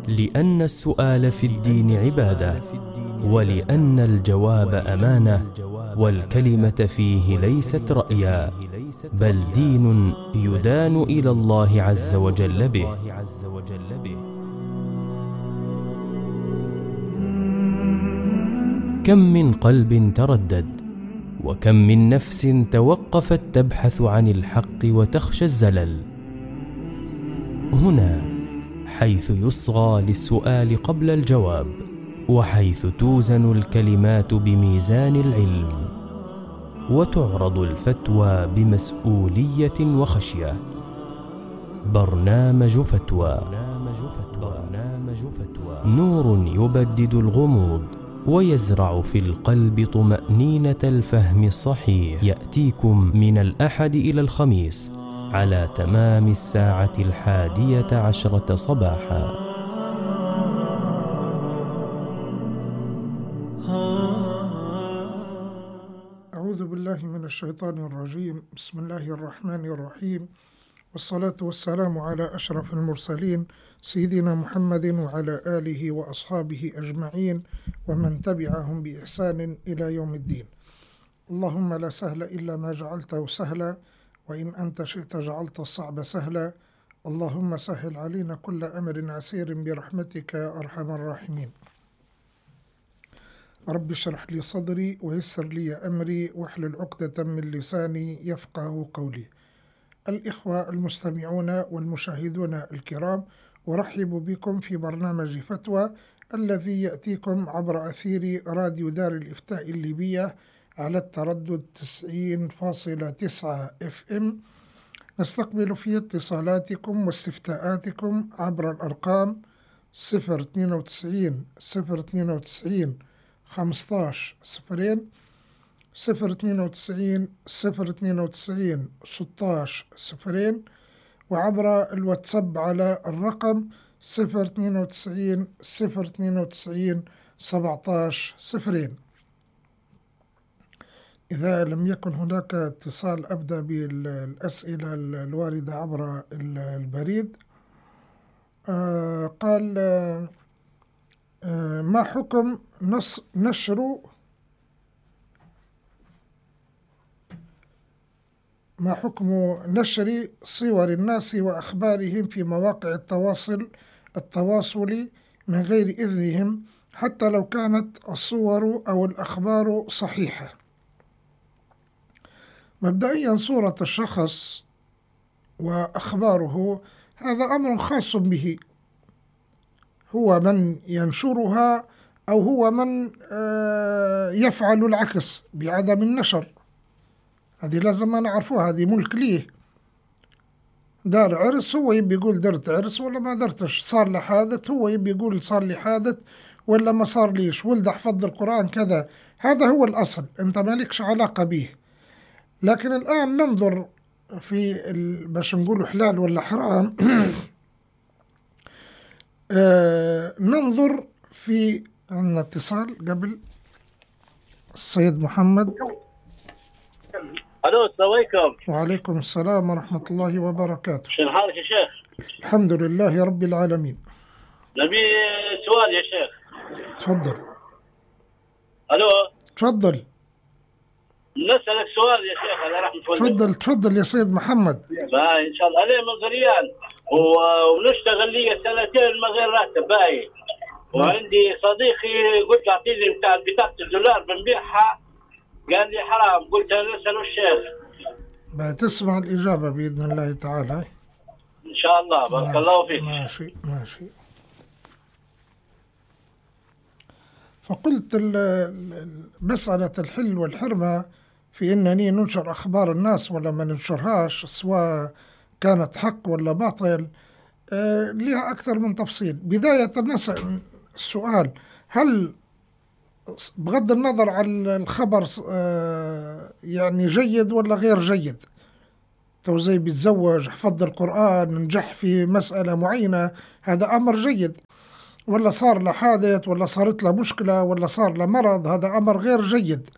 لأن السؤال في الدين عبادة، ولأن الجواب أمانة، والكلمة فيه ليست رأيا، بل دين يدان إلى الله عز وجل به. كم من قلب تردد، وكم من نفس توقفت تبحث عن الحق وتخشى الزلل. هنا حيث يصغى للسؤال قبل الجواب، وحيث توزن الكلمات بميزان العلم، وتعرض الفتوى بمسؤولية وخشية. برنامج فتوى، نور يبدد الغموض ويزرع في القلب طمأنينة الفهم الصحيح. يأتيكم من الأحد إلى الخميس على تمام 11:10 صباحا. أعوذ بالله من الشيطان الرجيم. بسم الله الرحمن الرحيم، والصلاة والسلام على أشرف المرسلين سيدنا محمد وعلى آله وأصحابه أجمعين ومن تبعهم بإحسان إلى يوم الدين. اللهم لا سهل إلا ما جعلته سهلا، وإن أنت شئت جعلت الصعب سهلا. اللهم سهل علينا كل أمر عسير برحمتك يا أرحم الراحمين. رب اشرح لي صدري ويسر لي أمري واحلل عقدة من لساني يفقه قولي. الإخوة المستمعون والمشاهدون الكرام، أرحب بكم في برنامج فتوى الذي يأتيكم عبر أثير راديو دار الإفتاء الليبية على التردد 90.9 FM. نستقبل فيه اتصالاتكم واستفتاءاتكم عبر الأرقام 092 092 15 0 092 092 16 0، وعبر الواتساب على الرقم 092 092 17 0. إذا لم يكن هناك اتصال أبدأ بالأسئلة الواردة عبر البريد. قال ما حكم نشر صور الناس وأخبارهم في مواقع التواصل من غير إذنهم، حتى لو كانت الصور أو الأخبار صحيحة؟ مبدئيا صورة الشخص وأخباره هذا أمر خاص به، هو من ينشرها أو هو من يفعل العكس بعدم النشر. هذه لازم نعرفوها، هذه ملك ليه. دار عرس هو يبي يقول درت عرس ولا ما درتش، صار له حادث هو يبي يقول صار لي حادث ولا ما صار ليش، ولد حفظ القرآن كذا، هذا هو الأصل، أنت مالكش علاقة به. لكن الآن ننظر في باش نقولوا حلال ولا حرام ننظر في عندنا اتصال قبل. السيد محمد. الو، السلام عليكم. وعليكم السلام ورحمة الله وبركاته. شنو حالك يا شيخ؟ الحمد لله رب العالمين. نبي سؤال يا شيخ. تفضل. الو، تفضل. نسألك سؤال يا شيخ على رحمة تفضل يا سيد محمد. باي ان شاء الله. انا من غريان ونشتغل لي 2 من غير راتب باي، وعندي صديقي قلت اعطيني بتاع بطاقة الدولار بنبيعها، قال لي حرام. قلت نسأل الشيخ. بتسمع الإجابة بإذن الله تعالى إن شاء الله. بارك الله فيك. ماشي. فقلت مسألة الحل والحرمة في أنني ننشر أخبار الناس ولا ما ننشرهاش، سواء كانت حق ولا باطل، لها أكثر من تفصيل. بداية السؤال، هل بغض النظر عن الخبر يعني جيد ولا غير جيد، تو زي بيتزوج، حفظ القرآن، نجح في مسألة معينة، هذا أمر جيد، ولا صار له حادث ولا صارت له مشكلة ولا صار له مرض، هذا أمر غير جيد.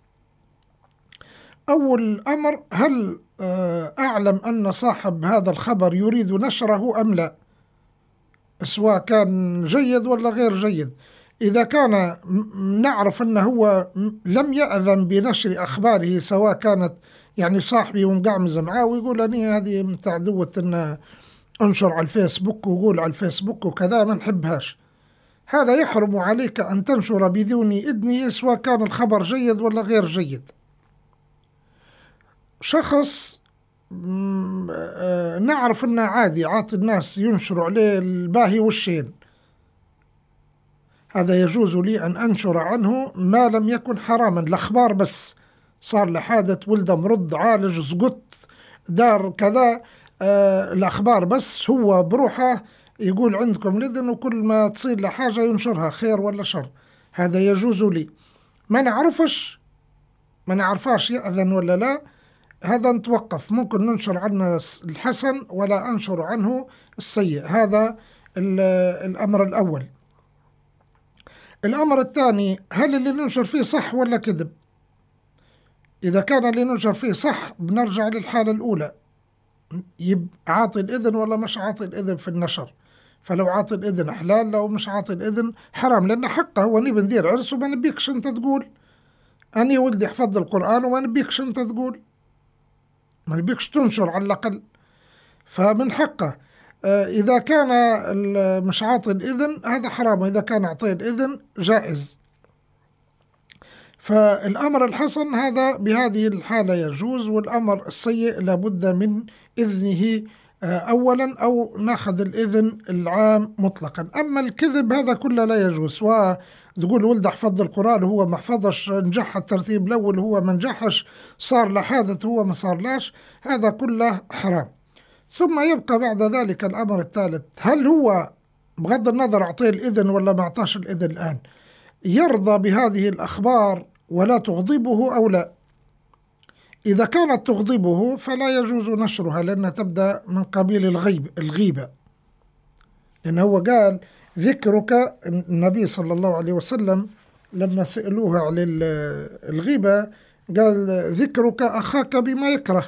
أول أمر، هل أعلم أن صاحب هذا الخبر يريد نشره أم لا؟ سواء كان جيد ولا غير جيد. إذا كان نعرف أنه هو لم يأذن بنشر أخباره، سواء كانت يعني صاحبي ومقعمز معاه ويقول أني هذه متاع دوة أن أنشر على الفيسبوك وقول على الفيسبوك وكذا، ما نحبهاش. هذا يحرم عليك أن تنشر بدون إذنه، سواء كان الخبر جيد ولا غير جيد. شخص نعرف أنه عادي عاطي الناس ينشروا عليه الباهي والشين، هذا يجوز لي أن أنشر عنه ما لم يكن حراما. الأخبار بس، صار لحادث، ولده مرض، عالج، سقط، دار كذا، الأخبار بس، هو بروحه يقول عندكم الإذن، وكل ما تصير لحاجة ينشرها خير ولا شر، هذا يجوز لي. ما نعرفاش يأذن ولا لا، هذا نتوقف، ممكن ننشر عنه الحسن ولا أنشر عنه السيء. هذا الأمر الأول. الأمر الثاني، هل اللي ننشر فيه صح ولا كذب؟ إذا كان اللي ننشر فيه صح بنرجع للحالة الأولى، عاطي الإذن ولا مش عاطي الإذن في النشر. فلو عاطي الإذن حلال، لو مش عاطي الإذن حرام، لأن حقه هو نبي ندير عرس وما نبيكش أنت تقول أني ولدي حفظ القرآن، وما نبيكش أنت تقول، ما نبيكش تنشر على الأقل، فمن حقه. إذا كان مش عاطي الإذن هذا حرام، وإذا كان عطي الإذن جائز. فالأمر الحسن هذا بهذه الحالة يجوز، والأمر السيء لابد من إذنه أولا، أو ناخذ الإذن العام مطلقا. أما الكذب هذا كله لا يجوز، سواء تقول ولد حفظ القرآن هو ما حفظش، نجح الترتيب الأول هو ما نجحش، صار لحادث هو ما صار لاش، هذا كله حرام. ثم يبقى بعد ذلك الأمر الثالث، هل هو بغض النظر أعطيه الإذن ولا ما أعطاش الإذن الآن يرضى بهذه الأخبار ولا تغضبه أو لا؟ إذا كانت تغضبه فلا يجوز نشرها، لأنها تبدأ من قبيل الغيبة، لأنه هو قال ذكرك. النبي صلى الله عليه وسلم لما سألوه عن الغيبة قال ذكرك أخاك بما يكره.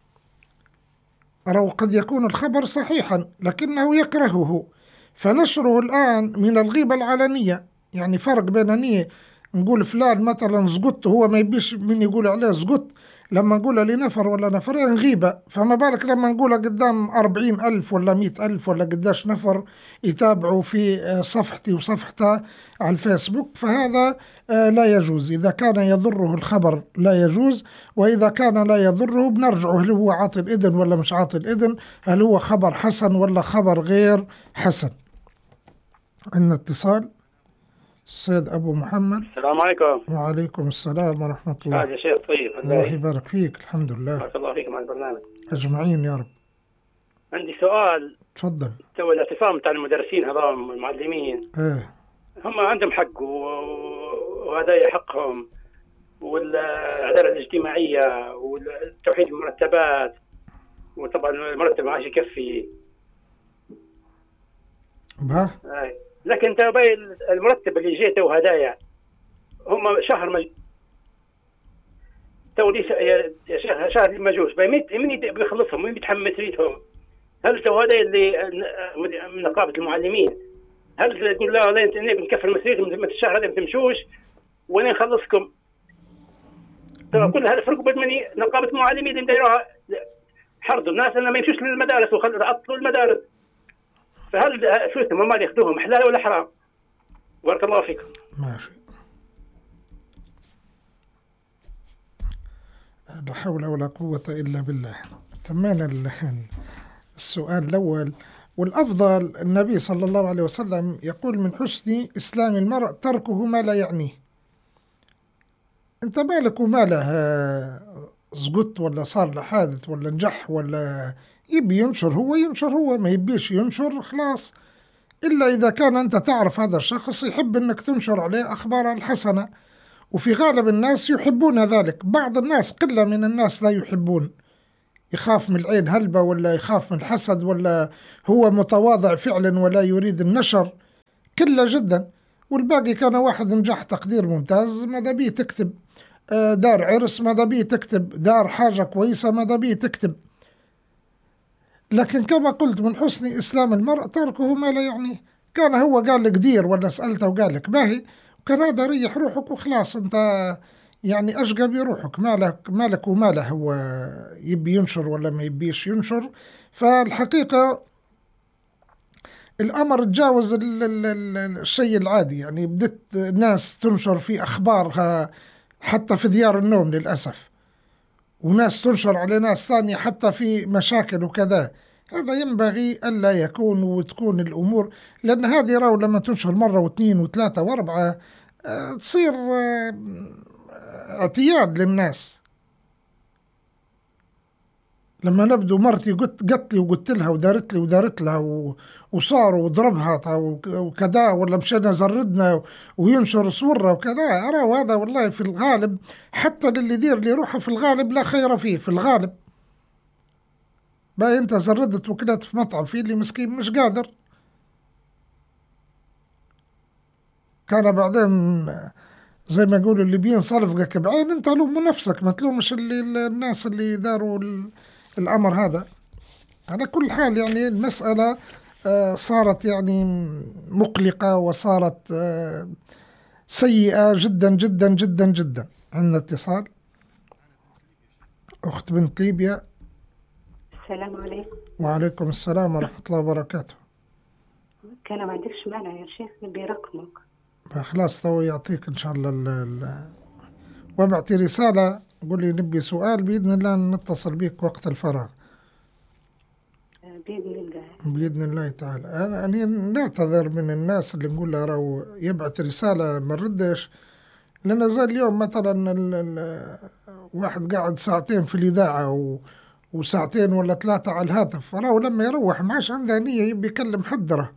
أو قد يكون الخبر صحيحا لكنه يكرهه، فنشره الآن من الغيبة العلنية. يعني فرق بين أني نقول فلان مثلا زقط، هو ما يبيش من يقول عليه زقط، لما نقولها لنفر ولا نفرين غيبة، فما بالك لما نقولها قدام 40,000 ولا 100,000 ولا قداش نفر يتابعوا في صفحتي وصفحته على الفيسبوك، فهذا لا يجوز. إذا كان يضره الخبر لا يجوز، وإذا كان لا يضره بنرجعه هل هو عاطي الإذن ولا مش عاطي الإذن، هل هو خبر حسن ولا خبر غير حسن. عندنا اتصال، السيد أبو محمد. السلام عليكم. وعليكم السلام ورحمة الله. يا شيخ طيب، الله يبارك فيك. الحمد لله. بارك الله فيكم على البرنامج أجمعين يا رب. عندي سؤال. تفضل. تو الاعتصام بتاع المدرسين هذول المعلمين، هم عندهم حق وهذا حقهم، والعدالة الاجتماعية وتوحيد المرتبات، وطبعا المرتب ما عادش يكفي. لكن انت المرتب اللي جيته هدايا هم شهر تو يا شيخ شهر ما جوش، مين بيخلصهم؟ مين بيتحمل مسؤوليتهم؟ هل تو هدايا اللي من نقابة المعلمين، هل تقول لا انت بنكفل مسؤوليتهم من الشهر هذا ما تمشوش وانا نخلصكم؟ كل هذا فرق بين نقابة المعلمين اللي مديروها حرضوا الناس انه ما يمشوش للمدارس وعطلوا المدارس، فهل فلوسهم هم اللي ياخذوهم حلال ولا حرام؟ بارك الله فيكم. ماشي. لا حول ولا قوة إلا بالله. تمينا السؤال الأول. والأفضل النبي صلى الله عليه وسلم يقول من حسن إسلام المرء تركه ما لا يعنيه. أنت مالك وماله زقط ولا صار له حادث ولا نجح ولا يبي ينشر هو ما يبيش ينشر خلاص، إلا إذا كان أنت تعرف هذا الشخص يحب أنك تنشر عليه أخبار الحسنة، وفي غالب الناس يحبون ذلك. بعض الناس قلة من الناس لا يحبون، يخاف من العين هلبة ولا يخاف من الحسد ولا هو متواضع فعلا ولا يريد النشر، قلة جدا. والباقي كان واحد نجح تقدير ممتاز، ماذا بيه تكتب دار عرس، ماذا بيه تكتب دار حاجة كويسة، ماذا بيه تكتب. لكن كما قلت من حسن إسلام المرء تركه ما لا يعنيه. كان هو قال لك دير ولا سألته وقال لك باهي، كان هذا ريح روحك وخلاص. أنت يعني أشقى بروحك، مالك وماله هو يبي ينشر ولا ما يبيش ينشر. فالحقيقة الأمر تجاوز الشيء العادي، يعني بدت ناس تنشر في أخبارها حتى في ديار النوم للأسف، وناس تنشر على ناس ثانية حتى في مشاكل وكذا. هذا ينبغي ألا يكون، وتكون الأمور، لأن هذه راو لما تنشر مرة واثنين وثلاثة واربعة تصير اعتياد للناس. لما نبدو مرتي قلت لي وقلت لها ودارت لها وصار وضربها وكذا، ولا مشينا زردنا وينشر صورة وكذا. أرى هذا والله في الغالب حتى للي يدير لي روحه في الغالب لا خير فيه في الغالب. بقى أنت زردت وكلت في مطعم، في اللي مسكين مش قادر، كان بعدين زي ما يقولوا اللي بينصرفك بعين، أنت لوم نفسك، ما تلومش الناس اللي داروا الأمر هذا. على كل حال يعني المسألة صارت يعني مقلقة، وصارت سيئة جدا جدا جدا جدا. عندنا اتصال، أخت بنت ليبيا. السلام عليكم. وعليكم السلام ورحمة الله وبركاته. كان ما عندكش مانع يا شيخ نبي رقمك؟ خلاص تو يعطيك إن شاء الله وابعتي رسالة قولي نبي سؤال، بإذن الله نتصل بك وقت الفراغ بإذن الله تعالى. أنا نعتذر من الناس اللي نقول له راهو يبعث رسالة ما نردش، لأن زي اليوم مثلا واحد قاعد ساعتين في الإذاعة وساعتين ولا 3 على الهاتف، راهو لما يروح معاش عنده نية يبي يكلم حدره.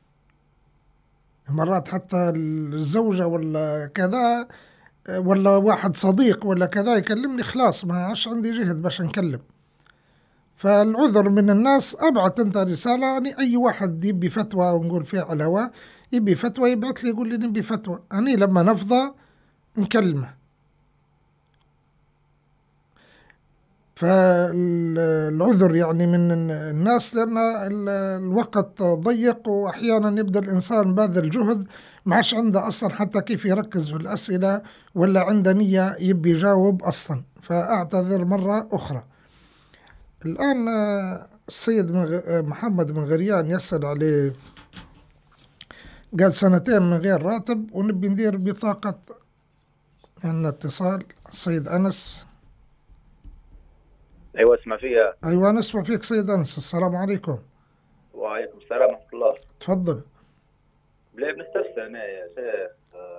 مرات حتى الزوجة ولا كذا ولا واحد صديق ولا كذا يكلمني، خلاص ما عادش عندي جهد باش نكلم. فالعذر من الناس. أبعت أنت رسالة، يعني أي واحد يبي فتوى ونقول فيها على الهواء يبي فتوى يبعث لي يقول لي نبي فتوى، أنا لما نفضى نكلمه. فالعذر يعني من الناس، لأن الوقت ضيق، وأحيانا يبدأ الإنسان باذل جهد ما عادش عنده أصلا حتى كيف يركز في الأسئلة، ولا عنده نية يبي يجاوب أصلا. فأعتذر مرة أخرى. الآن السيد محمد من غريان يسأل عليه، قال 2 من غير راتب ونبي ندير بطاقة. عندنا اتصال، السيد أنس. أيوة اسمع فيها. أيوة نسمع فيك سيد أنس. السلام عليكم. وعليكم السلام ورحمة الله. تفضل. بلا بنستفسر أنا يا شيخ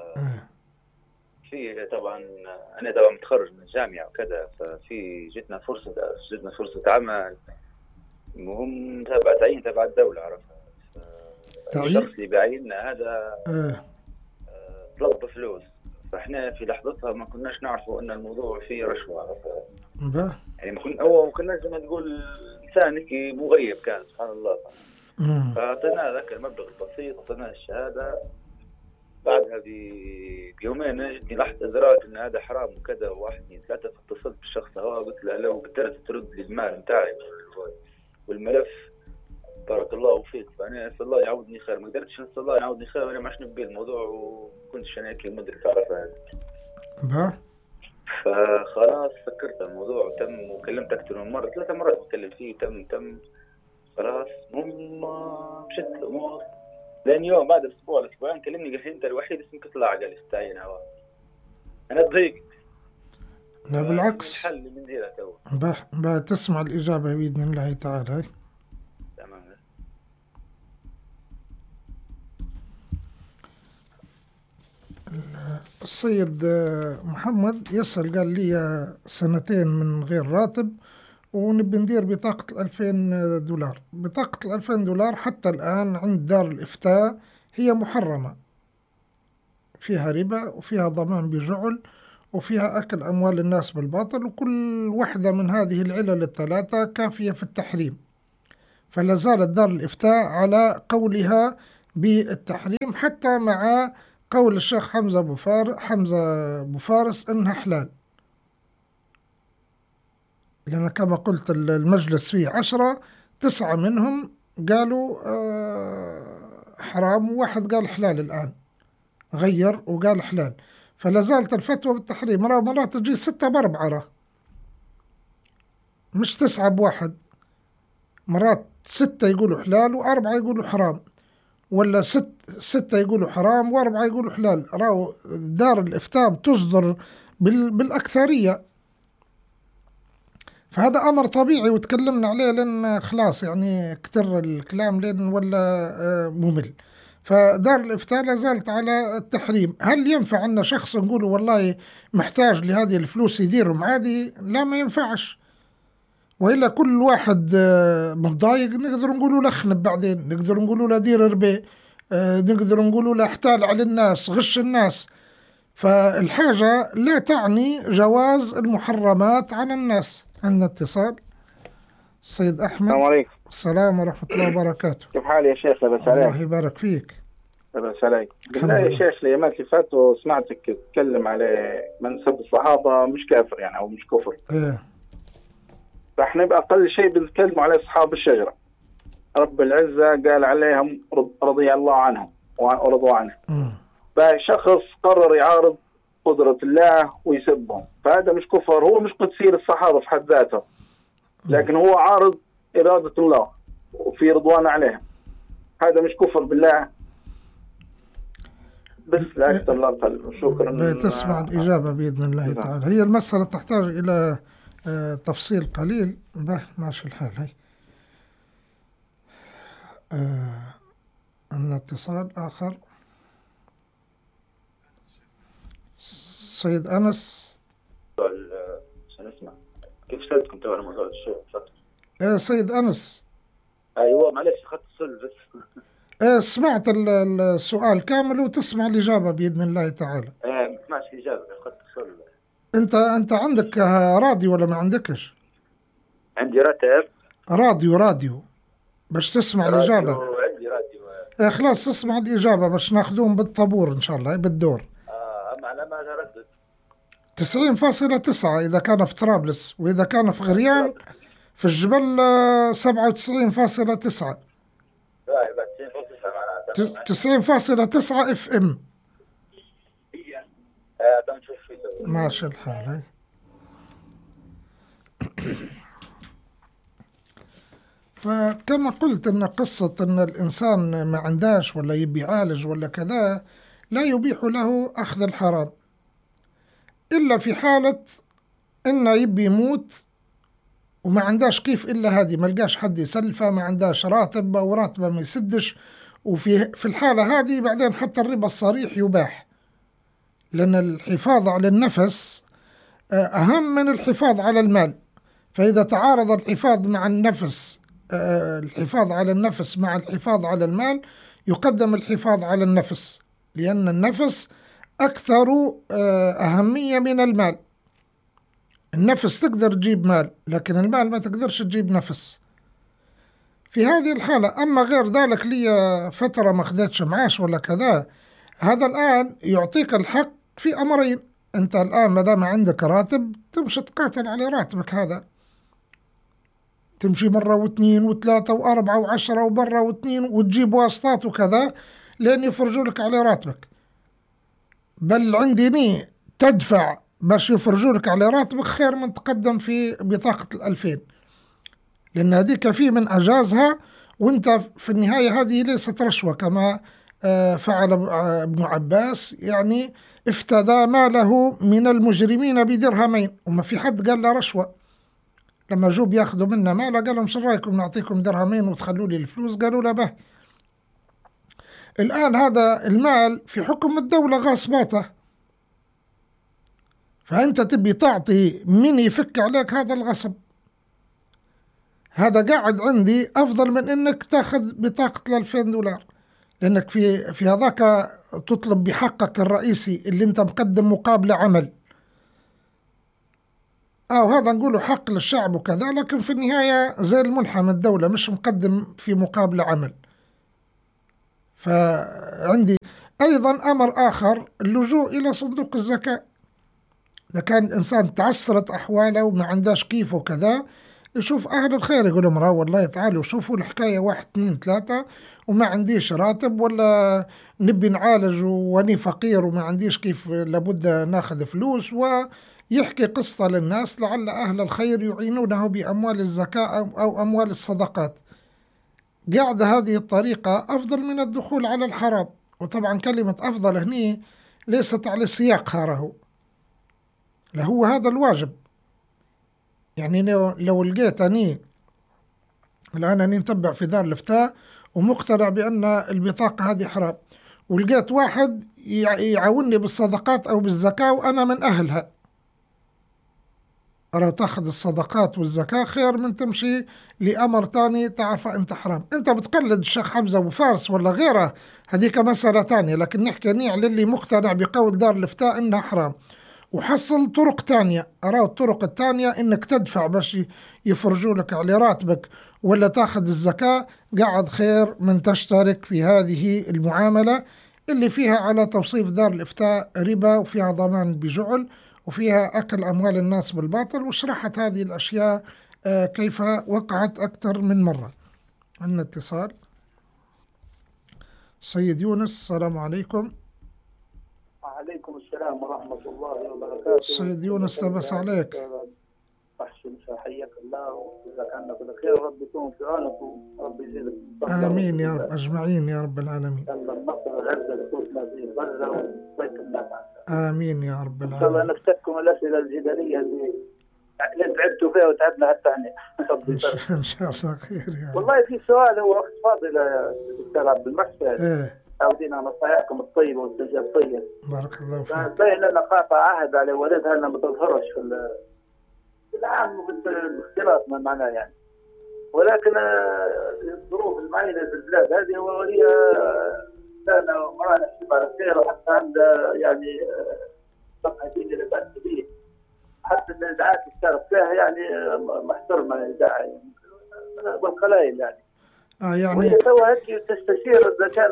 في طبعا أنا طبعا متخرج من الجامعة وكذا، ففي جتنا فرصة عمل، المهم تعيين تبع الدولة، عرفها. الشخص اللي بعيننا هذا طلب فلوس، فإحنا في لحظتها ما كناش نعرفوا أن الموضوع فيه رشوة، عرفها. يعني ما كناش زي ما تقول إنسان هيك مغيب كان، سبحان الله. فأعطينا ذاك المبلغ البسيط، أعطينا الشهادة. بعدها بيومين جتني لحظة إدراك إن هذا حرام وكذا، 1 2 3. فاتصلت بالشخص هذا قلت له لو قدرت ترد لي المال نتاعي والملف بارك الله فيك، فأنا أسأل الله يعوضني خير. ما قدرتش نسأل الله يعوضني خير وأنا ما عادش نبي الموضوع، وكنتش أنا هيك مدرك عرف هذا. فخلاص سكرت الموضوع وتم، وكلمت أكثر من مرة، 3 مرات بتكلم فيه، تم خلاص. مشت الأمور لين يوم بعد أسبوع أسبوعين كلمني قال أنت الوحيد اسمك طلع، قال استعين هوا. أنا ضيقت. لا بالعكس، الحل اللي بنديره تو تسمع الإجابة بإذن الله تعالى. تمام. السيد محمد يسأل قال لي 2 من غير راتب ونبي ندير بطاقة 2000 دولار. بطاقة 2000 دولار حتى الآن عند دار الإفتاء هي محرمة، فيها ربا وفيها ضمان بجعل وفيها أكل أموال الناس بالباطل، وكل واحدة من هذه العلل الثلاثة كافية في التحريم. فلا زالت دار الإفتاء على قولها بالتحريم، حتى مع قول الشيخ حمزة أبو فارس إنها حلال، لأن كما قلت المجلس فيه 10 9 منهم قالوا حرام، وواحد قال حلال. الآن غير وقال حلال، فلا زالت الفتوى بالتحريم. مرات تجي 6 ب4، مش 9 ب1. مرات 6 يقولوا حلال و4 يقولوا حرام، ولا 6 يقولوا حرام و4 يقولوا حلال. راهو دار الإفتاء تصدر بالأكثرية، فهذا أمر طبيعي وتكلمنا عليه لأن خلاص يعني كتر الكلام لأن ولا ممل. فدار الإفتاء لا زالت على التحريم. هل ينفع أن شخص نقوله والله محتاج لهذه الفلوس يديرهم عادي؟ لا، ما ينفعش. وإلا كل واحد متضايق نقدر نقوله له خنب، بعدين نقدر نقوله له دير ربي، نقدر نقوله له احتال على الناس، غش الناس. فالحاجة لا تعني جواز المحرمات على الناس. عندنا اتصال. السيد أحمد. السلام عليكم. السلام ورحمة الله وبركاته. كيف حال يا شيخ؟ لبس عليك. الله يبارك فيك. لبس عليك. بالله يا شيخ، الأيامات اللي فاتوا سمعتك تتكلم على من سب الصحابة مش كافر يعني أو مش كفر. فاحنا بأقل شيء بنتكلم على أصحاب الشجرة. رب العزة قال عليهم رضي الله عنهم ورضوا عنه. فشخص قرر يعارض قدرة الله ويسبهم، فهذا مش كفر. هو مش قدسي للصحابة في حد ذاته، لكن هو عارض إرادة الله وفي رضوان عليهم. هذا مش كفر بالله، بس لا أكثر لا أقل. شكرا. تسمع الإجابة بإذن الله تعالى. هي المسألة تحتاج إلى تفصيل قليل. ماشي الحال. هاي عندنا اتصال آخر. سيد أنس. نسمع كيف سألتكم تو على موضوع الشغل. سيد أنس. أيوة معلش أخذت السؤال بس. سمعت السؤال كامل وتسمع الإجابة بإذن الله تعالى. ما سمعتش الإجابة، أخذت السؤال. أنت عندك راديو ولا ما عندكش؟ عندي راديو باش تسمع الإجابة. عندي راديو. خلاص تسمع الإجابة باش ناخذون بالطابور إن شاء الله بالدور. أما أنا ما أردد 90.9 إذا كان في طرابلس، وإذا كان في غريان في الجبل 97.9. 90.9 FM. ماشي الحال. فكما قلت أن قصة أن الإنسان ما عنداش ولا يبي يعالج ولا كذا لا يبيح له أخذ الحرام، إلا في حالة إنه يبي يموت وما عنداش كيف إلا هذه، ما لقاش حد يسلفه، ما عنداش راتب أو راتبه ما يسدش. وفي الحالة هذه بعدين حتى الربا الصريح يباح، لأن الحفاظ على النفس أهم من الحفاظ على المال. فإذا تعارض الحفاظ مع النفس، الحفاظ على النفس مع الحفاظ على المال، يقدم الحفاظ على النفس، لأن النفس أكثر أهمية من المال. النفس تقدر تجيب مال، لكن المال ما تقدرش تجيب نفس. في هذه الحالة. أما غير ذلك لي فترة ما خدتش معاش ولا كذا، هذا الآن يعطيك الحق في أمرين. أنت الآن ما دام عندك راتب تمشي تقاتل على راتبك هذا، تمشي مرة واثنين وثلاثة وأربعة وعشرة وبرة واثنين وتجيب واسطات وكذا لأن يفرجوا لك على راتبك. بل عندي تدفع باش يفرجوا لك على راتبك خير من تقدم في بطاقة 2000، لأن هذيك فيه من أجازها، وانت في النهاية هذه ليست رشوة كما فعل ابن عباس، يعني افتدى ماله من المجرمين بدرهمين، وما في حد قال له رشوة. لما جو بياخذوا منا ماله قال لهم شو رايكم نعطيكم درهمين وتخلوا لي الفلوس؟ قالوا له به. الآن هذا المال في حكم الدولة غاصباته، فأنت تبي تعطي من يفك عليك هذا الغصب. هذا قاعد عندي أفضل من أنك تأخذ بطاقة 2000 دولار، لأنك في هذاك تطلب بحقك الرئيسي اللي أنت مقدم مقابل عمل، هذا نقوله حق للشعب وكذا، لكن في النهاية زي المنحة من الدولة مش مقدم في مقابل عمل. فعندي أيضا أمر آخر، اللجوء إلى صندوق الزكاة. إذا كان الإنسان تعسرت أحواله وما عنداش كيف وكذا، يشوف أهل الخير يقول لهم راه والله تعالوا شوفوا الحكاية 1 2 3 وما عنديش راتب، ولا نبي نعالج واني فقير وما عنديش كيف لابد ناخذ فلوس، ويحكي قصة للناس لعل أهل الخير يعينونه بأموال الزكاة أو أموال الصدقات. قاعدة هذه الطريقة أفضل من الدخول على الحرام. وطبعا كلمة أفضل هني ليست على سياقها، راهو لهو هذا الواجب. يعني لو لقيت أني الآن أني نتبع في دار الإفتاء ومقتنع بأن البطاقة هذه حرام، ولقيت واحد يعاونني بالصدقات أو بالزكاة وأنا من أهلها، أرى تأخذ الصدقات والزكاة خير من تمشي لأمر تاني تعرف أنت حرام. أنت بتقلد الشيخ حمزة أبو فارس ولا غيره، هذيك مسألة تانية، لكن نحكي على اللي مقتنع بقول دار الإفتاء إنها حرام وحصل طرق تانية. أرى الطرق التانية إنك تدفع باش يفرجوا لك على راتبك ولا تأخذ الزكاة، قاعد خير من تشترك في هذه المعاملة اللي فيها على توصيف دار الإفتاء ربا، وفيها ضمان بجعل، وفيها أكل أموال الناس بالباطل. وشرحت هذه الأشياء كيف وقعت أكثر من مرة. عندنا اتصال. سيد يونس، السلام عليكم. وعليكم السلام ورحمة الله وبركاته. سيد يونس لبس عليك. أحسن، حياك الله وجزاك عنا كل خير، ربي يكون في عونك وربي يزيدك. آمين يا رب، أجمعين يا رب العالمين. الله النصر والعزة لكل في غزة وبيت الناس. آمين يا رب العالمين. إن شاء الله نفتكم الأسئلة الجدلية اللي تعبتوا فيها وتعبنا حتى احنا. إن شاء الله خير يا رب. والله في سؤال هو وقت فاضل يا دكتور عبد المحسن. عاودين نصائحكم الطيبة والتوجيه الطيب. بارك الله فيك. باين لنا قاطع عهد على ولدها انها ما تظهرش في العام باختلاط ما معناه يعني، ولكن الظروف المعينة في البلاد هذه وهي كان مرأة نحسب على خير، وحتى عندها يعني صفحة دينية لا بأس به، حتى الإذاعات اللي اشترك فيها يعني محترمة الإذاعة يعني والقلائل يعني. يعني وهي توا هيك تستشير اذا كان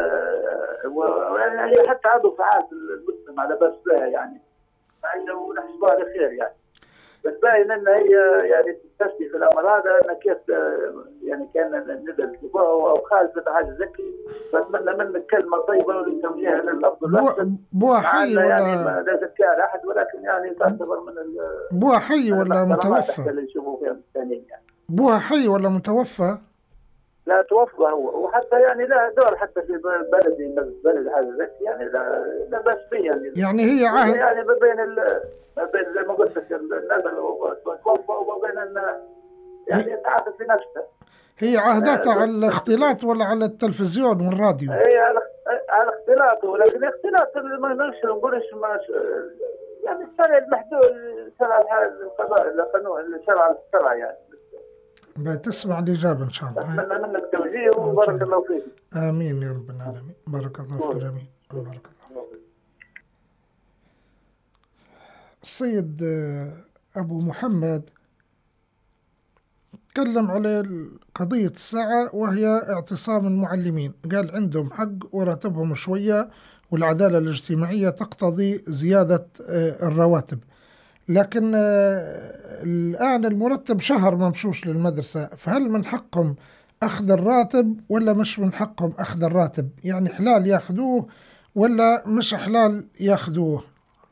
يعني هي حتى عضو فعال في المجتمع لا باس بها يعني، ونحسبها على خير يعني. بس باين ان هي يعني تستفتي في الامر هذا ان كيف يعني كان ندى او خالفه حاجه زكي، فاتمنى منك كلمه طيبه ولتوجيهها للافضل. بوها حي ولا يعني لا زكاها احد، ولكن يعني تعتبر من بوها حي ولا متوفى؟ اللي يشوفوا فيها الثانيين يعني. بوها حي ولا متوفى؟ لا توفى هو، وحتى يعني لا دور حتى في بلدي بلد هذا زكي يعني لا بس فيه يعني هي عهد يعني ما بين زي ما قلت لك النزل وتوفى وما بين يعني تعاطف في نفسه. هي عهدتها على الاختلاط ولا على التلفزيون والراديو؟ هي على اختلاط، ولكن اختلاط ما نقولش يعني الشرع المحدود، شرع القضاء القانون الشرع يعني. بتسمع الإجابة إن شاء الله. أتمنى منك توجيه وبارك الله فيك. آمين يا رب العالمين. بارك الله في الجميع. بارك الله. السيد أبو محمد تكلم على قضية الساعة وهي اعتصام المعلمين، قال عندهم حق وراتبهم شوية والعدالة الاجتماعية تقتضي زيادة الرواتب، لكن الآن المرتب شهر ما مشوش للمدرسة، فهل من حقهم أخذ الراتب ولا مش من حقهم أخذ الراتب؟ يعني حلال يأخذوه ولا مش حلال يأخذوه؟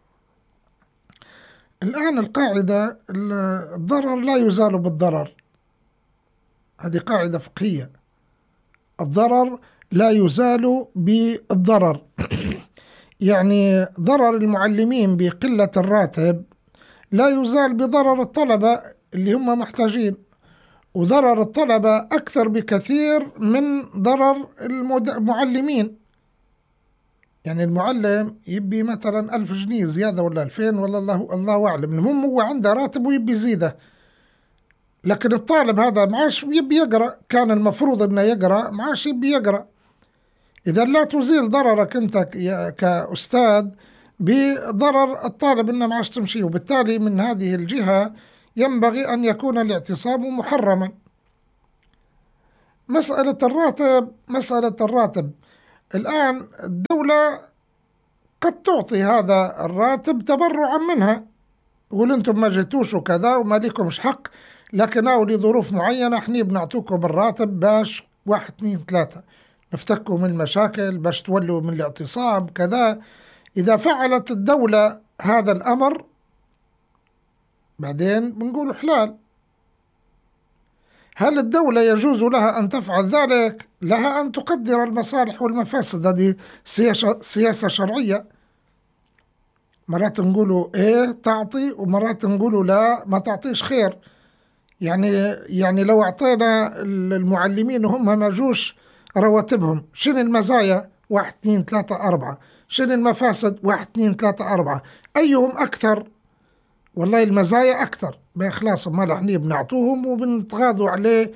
الآن القاعدة الضرر لا يزال بالضرر، هذه قاعدة فقهية، الضرر لا يزال بالضرر. يعني ضرر المعلمين بقلة الراتب لا يزال بضرر الطلبة اللي هم محتاجين، وضرر الطلبة أكثر بكثير من ضرر المعلمين. يعني المعلم يبي مثلا 1000 جنيه زيادة ولا 2000 ولا الله أعلم، المهم هو عنده راتب ويبي زيادة، لكن الطالب هذا معاش يبي يقرأ، كان المفروض أنه يقرأ معاش يبي يقرأ. إذا لا تزيل ضررك أنت كأستاذ بضرر الطالب أنه معاش تمشي، وبالتالي من هذه الجهة ينبغي أن يكون الاعتصام محرما. مسألة الراتب الآن الدولة قد تعطي هذا الراتب تبرعا منها، يقول أنتم ما جيتوش وكذا وما لكمش حق، لكن أو لظروف معينة احنا بنعطوكم الراتب باش 1 2 3 نفتكوا من المشاكل باش تولوا من الاعتصام كذا. إذا فعلت الدولة هذا الأمر بعدين بنقول حلال. هل الدولة يجوز لها أن تفعل ذلك؟ لها أن تقدر المصالح والمفاسد، هذه سياسة شرعية. مرات نقولوا إيه تعطي، ومرات نقولوا لا ما تعطيش خير. يعني لو أعطينا المعلمين وهم ما جوش رواتبهم، شنو المزايا؟ 1 2 3 4. شنو المفاسد؟ 1 2 3 4. أيهم أكثر؟ والله المزايا أكثر. بإخلاص ما احنا بنعطوهم وبنتغاضوا عليه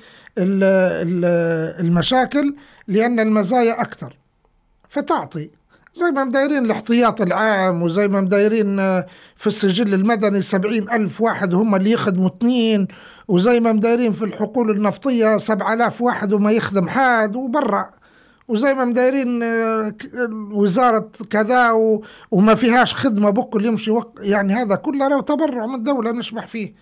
المشاكل، لأن المزايا أكثر. فتعطي زي ما مدايرين الاحتياط العام، وزي ما مدايرين في السجل المدني 70,000 واحد هم اللي يخدموا 2، وزي ما مدايرين في الحقول النفطية 7,000 واحد وما يخدم حاد وبرا، وزي ما مدايرين وزارة كذا وما فيهاش خدمة بكل يمشي يعني هذا كله لو تبرع من الدولة نشبح فيه.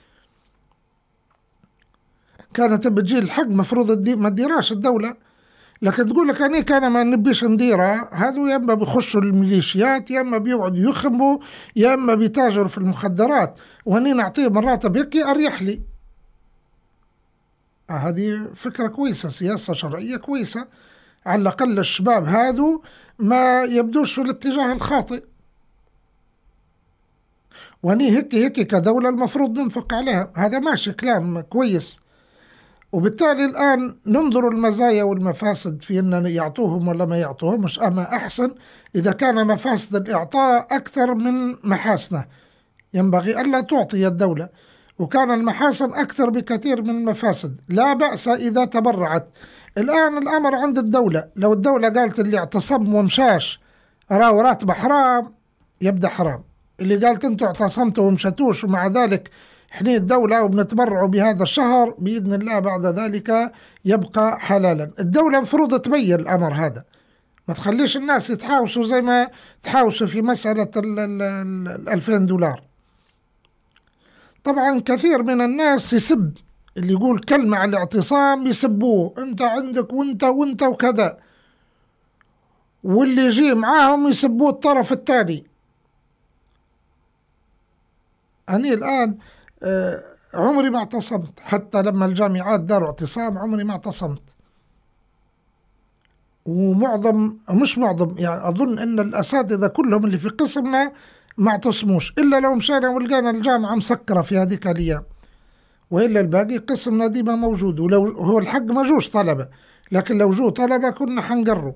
كانت بتجي الحق مفروض ما تديراش الدولة، لكن تقول لك أنا كان ما نبيش نديرها. هذو يا إما بيخشوا الميليشيات، يا إما بيقعدوا يخموا، يا إما بيتاجروا في المخدرات، وهني نعطيه مراتب هيك أريح لي. هذه فكرة كويسة، سياسة شرعية كويسة، على الأقل الشباب هادو ما يبدوش في الاتجاه الخاطئ. وهني هيك كدولة المفروض ننفق عليها. هذا ماشي كلام كويس. وبالتالي الآن ننظر المزايا والمفاسد في أن يعطوهم ولا ما يعطوهمش. أما أحسن إذا كان مفاسد الإعطاء أكثر من محاسنه، ينبغي ألا تعطي الدولة. وكان المحاسن أكثر بكثير من المفاسد، لا بأس إذا تبرعت. الآن الأمر عند الدولة. لو الدولة قالت اللي اعتصم ومشاش راو راتبه حرام، يبدأ حرام. اللي قالت انتوا اعتصمتوا ومشتوش ومع ذلك احنا الدولة وبنتبرعوا بهذا الشهر، بإذن الله بعد ذلك يبقى حلالا. الدولة مفروض تبين الأمر هذا، ما تخليش الناس يتحاوشوا زي ما تحاوشوا في مسألة 2000 دولار. طبعا كثير من الناس يسب، اللي يقول كلمة على الاعتصام يسبوه، انت عندك وانت وكذا، واللي يجي معاهم يسبوه الطرف الثاني. أنا الآن عمري ما اعتصمت، حتى لما الجامعات داروا اعتصام عمري ما اعتصمت. ومعظم مش معظم يعني أظن أن الأساتذة كلهم اللي في قسمنا ما اعتصموش، إلا لو مشينا ولقينا الجامعة مسكرة في هذيك الأيام، وإلا الباقي قسمنا ديما موجود. ولو هو الحق ما جوش طلبة، لكن لو جو طلبة كنا حنقروا.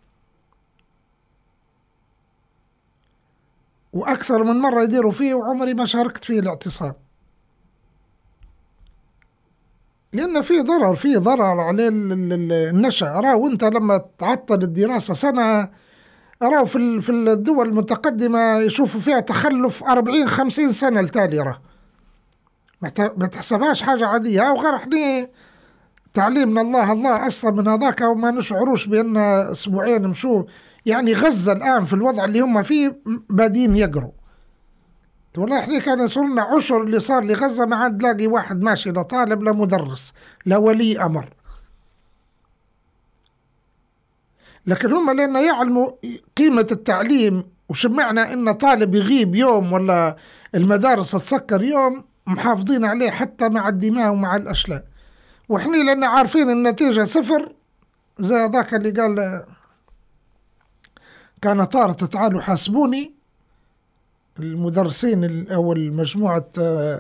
وأكثر من مرة يديروا فيه وعمري ما شاركت فيه الاعتصام، لأن في ضرر على النشأ. راو أنت لما تعطل الدراسة سنة، راو في الدول المتقدمة يشوفوا فيها تخلف 40-50 سنة التالي، راه ما تحسبهاش حاجة عادية. وغير احنا تعليمنا الله أصلا من هذاك، وما نشعروش بأن أسبوعين مشوا. يعني غزة الآن في الوضع اللي هم فيه بادين يقروا. والله احنا كان يصيرنا عشر اللي صار لغزة، ما عاد تلاقي واحد ماشي، لا طالب لا مدرس لا ولي أمر. لكن هم لأن يعلموا قيمة التعليم وشمعنا إن طالب يغيب يوم ولا المدارس تسكر يوم، محافظين عليه حتى مع الدماء ومع الأشلاء. وإحنا لأن عارفين النتيجة 0، زي ذاك اللي قال كان طارت تعالوا حاسبوني، المدرسين أو المجموعة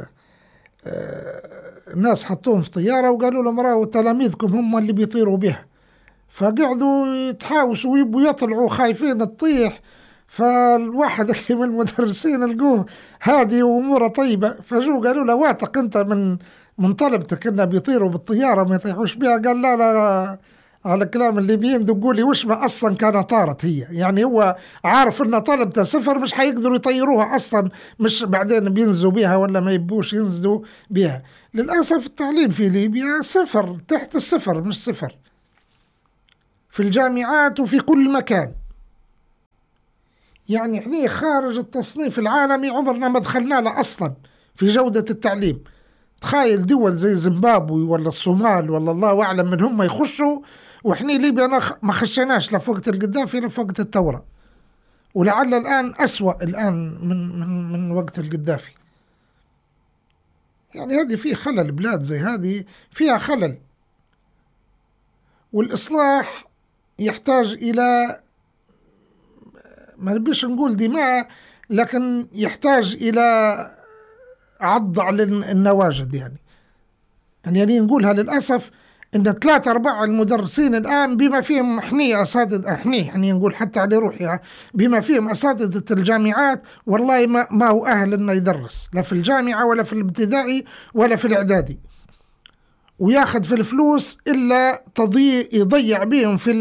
ناس حطوهم في طيارة وقالوا لهم راهو تلاميذكم هم اللي بيطيروا بها، فقعدوا يتحاوشوا ويبوا يطلعوا خايفين تطيح. فالواحد من المدرسين لقوه هادي وأموره طيبة، فجو قالوا له واثق أنت من طلبتك إنه بيطيروا بالطيارة ما يطيحوش بها؟ قال لا على كلام الليبيين تقولي وش ما أصلا كان طارت هي. يعني هو عارف إن طلبته 0 مش حيقدروا يطيروها أصلا، مش بعدين بينزلوا بها ولا ما يبوش ينزلوا بها. للأسف التعليم في ليبيا 0 تحت 0 مش 0 في الجامعات وفي كل مكان. يعني احنا خارج التصنيف العالمي، عمرنا ما دخلنا له أصلا في جودة التعليم. تخيل دول زي زيمبابوي ولا الصومال ولا الله أعلم من هم يخشوا، وإحنا ليبيا ما خشيناش لا في وقت القذافي لا في وقت الثورة، ولعل الآن أسوأ الآن من وقت القذافي. يعني هذه فيه خلل، بلاد زي هذه فيها خلل، والإصلاح يحتاج إلى، ما نبيش نقول دماء، لكن يحتاج إلى عض على النواجد. يعني نقولها للأسف إن 3/4 المدرسين الآن بما فيهم إحنا أساتذة، إحنا نقول حتى على روحي، بما فيهم أساتذة الجامعات والله ما هو أهل إنه يدرس لا في الجامعة ولا في الابتدائي ولا في الإعدادي، وياخذ في الفلوس إلا يضيع بهم في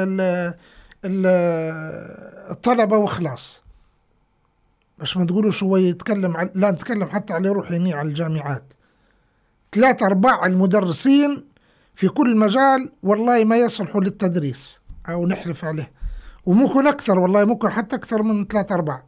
الطلبة وخلاص. باش ما تقولوا شو يتكلم لا نتكلم حتى على روحي هنا على الجامعات. 3/4 المدرسين في كل مجال والله ما يصلحوا للتدريس، أو نحلف عليه، وممكن أكثر والله، ممكن حتى أكثر من 3/4.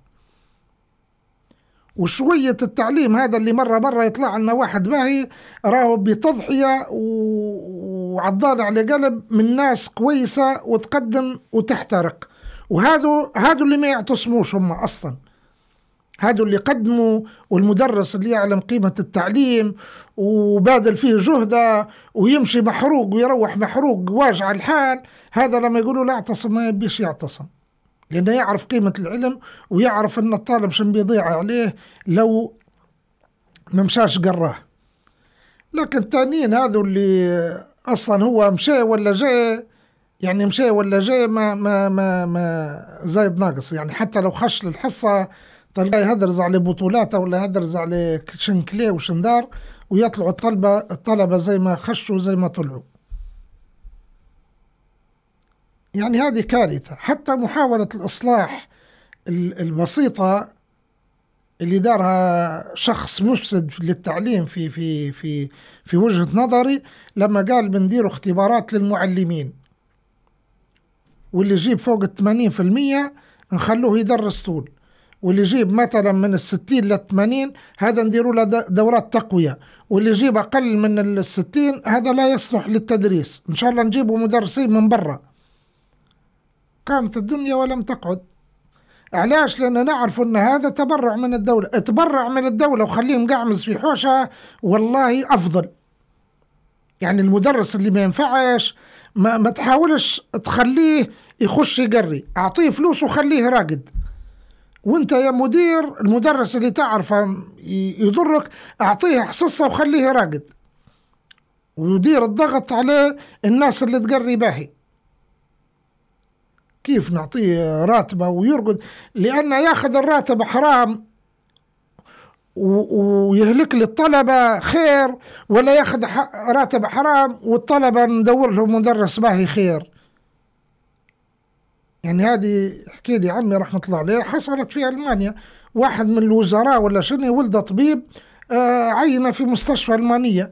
وشوية التعليم هذا اللي مرة يطلع لنا واحد باهي راهو بتضحية وعضال على قلب من ناس كويسة وتقدم وتحترق، وهذا اللي ما يعتصموش هم أصلا، هذا اللي قدموا، والمدرس اللي يعلم قيمة التعليم وبادل فيه جهده ويمشي محروق ويروح محروق واجع الحال، هذا لما يقولوا لا اعتصم ما يبيش يعتصم، لأنه يعرف قيمة العلم ويعرف أن الطالب شن بيضيع عليه لو ما مشاش قراه. لكن التانيين هذا اللي أصلا هو مشي ولا جاي، يعني مشي ولا جاي ما زايد ناقص، يعني حتى لو خش للحصة تلقى يهدرز على بطولاته ولا يهدرز على شنكليه وشندار، ويطلعوا الطلبة زي ما خشوا زي ما طلعوا. يعني هذه كارثة. حتى محاولة الإصلاح البسيطة اللي دارها شخص مفسد للتعليم في في في في وجهة نظري، لما قال بنديروا اختبارات للمعلمين، واللي يجيب فوق 80% نخلوه يدرس طول، واللي يجيب مثلا من 60 ل80 هذا نديروا له دورات تقوية، واللي يجيب أقل من 60 هذا لا يصلح للتدريس، إن شاء الله نجيبوا مدرسين من برا. قامت الدنيا ولم تقعد. علاش؟ لأننا نعرف أن هذا تبرع من الدولة. اتبرع من الدولة وخليه مقعمز في حوشة والله أفضل. يعني المدرس اللي ما ينفعش ما تحاولش تخليه يخش يقري، أعطيه فلوس وخليه راقد. وانت يا مدير المدرس اللي تعرفه يضرك أعطيه حصصة وخليه راقد، ويدير الضغط على الناس اللي تقري باهي. كيف نعطيه راتبه ويرقد؟ لأنه ياخذ الراتب حرام ويهلك للطلبة خير، ولا ياخذ راتب حرام والطلبة ندور له مدرس باهي خير. يعني هذه احكي لي عمي رحمة الله عليه حصلت في ألمانيا، واحد من الوزراء ولا شنو ولده طبيب عينه في مستشفى ألمانية،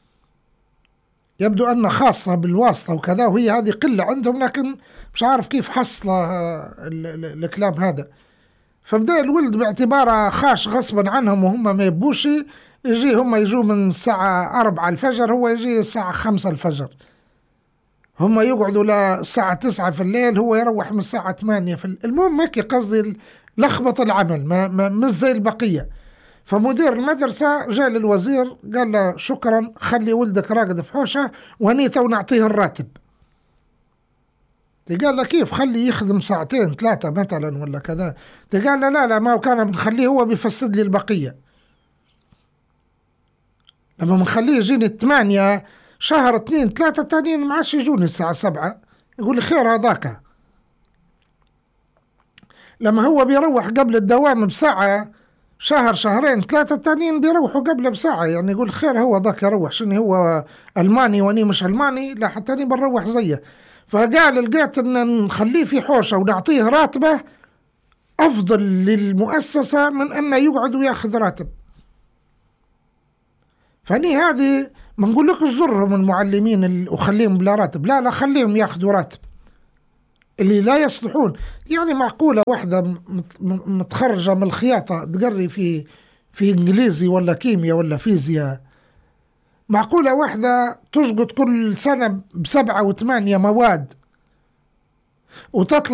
يبدو أنها خاصة بالواسطة وكذا، وهي هذه قلة عندهم، لكن مش عارف كيف حصل الكلام هذا. فبدأ الولد باعتباره خاش غصبا عنهم وهم ما يبوش، يجي هم يجوا من الساعة 4 الفجر، هو يجي الساعة 5 الفجر، هم يقعدوا للساعة 9 في الليل، هو يروح من الساعة 8 في الليل. المهم هيك قصدي لخبط العمل ما مش زي البقية. فمدير المدرسة جاء للوزير قال له شكرا، خلي ولدك راقد في حوشة ونيته ونعطيه الراتب. قال له كيف؟ خلي يخدم 2 3 مثلا ولا كذا. قال له لا ما هو كان بنخليه هو بيفسد لي البقية، لما بنخليه يجيني 8 شهر 2 3 تانيين ما عادش يجوني الساعة 7، يقول لي خير هذاك. لما هو بيروح قبل الدوام بساعة، شهر 2 3 تانيين بيروحوا قبل بساعة، يعني يقول خير هو ذاك يروح، شنو هو ألماني واني مش ألماني؟ لا حتى اني بنروح زيه. فقال لقيت ان نخليه في حوشة ونعطيه راتبه افضل للمؤسسة من انه يقعد وياخذ راتب. فاني هذه ما نقول لك زرهم المعلمين وخليهم بلا راتب، لا خليهم ياخذوا راتب اللي لا يصلحون. يعني معقولة واحدة متخرجة من الخياطة تقري في انجليزي ولا كيمياء ولا فيزياء معقولة واحدة تسقط كل سنة ب7 و8 مواد وتطلع